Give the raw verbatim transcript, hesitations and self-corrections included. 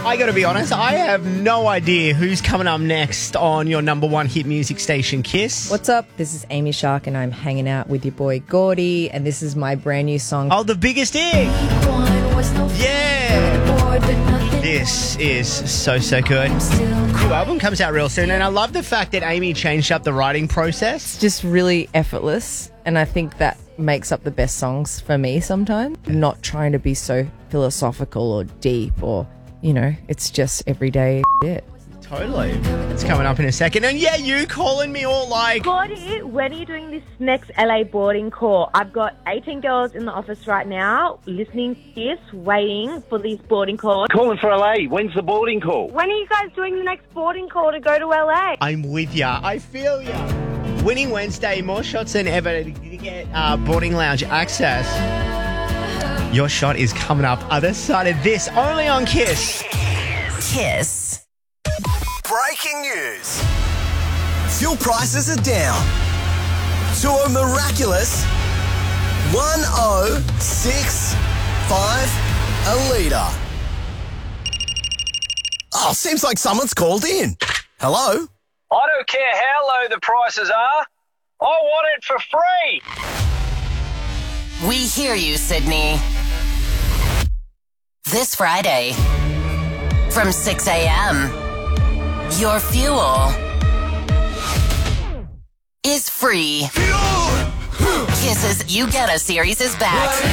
I gotta be honest, I have no idea who's coming up next on your number one hit music station, Kiss. What's up? This is Amy Shark and I'm hanging out with your boy Gordy, and this is my brand new song. Oh, the biggest hit! Yeah! This is so, so good. New album comes out real soon, and I love the fact that Amy changed up the writing process. It's just really effortless, and I think that makes up the best songs for me sometimes. Not trying to be so philosophical or deep or, you know, it's just everyday shit. Totally. It's coming up in a second. And yeah, you calling me all like... Gordy, when are you doing this next L A boarding call? I've got eighteen girls in the office right now listening to this, waiting for these boarding calls. Calling for L A. When's the boarding call? When are you guys doing the next boarding call to go to L A? I'm with ya. I feel ya. Winning Wednesday, more shots than ever to get uh, boarding lounge access. Your shot is coming up other side of this, only on Kiss. Kiss. Breaking news. Fuel prices are down to a miraculous one oh six point five a litre. Oh, seems like someone's called in. Hello? I don't care how low the prices are. I want it for free. We hear you, Sydney. This Friday, from six a.m., your fuel is free. Kisses You Get a series is back.